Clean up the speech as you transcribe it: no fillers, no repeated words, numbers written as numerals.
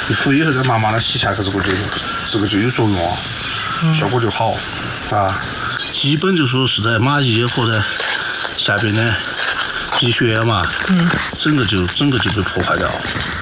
一敷以后再慢慢的洗下去，这个就有作用啊，效果就好啊。 基本就说是在马翼和在下边的皮屑嘛，整个就被破坏掉了。